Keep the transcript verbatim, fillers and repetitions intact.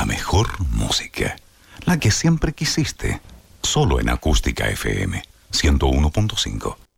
mejor música, la que siempre quisiste, solo en Acústica F M ciento uno punto cinco.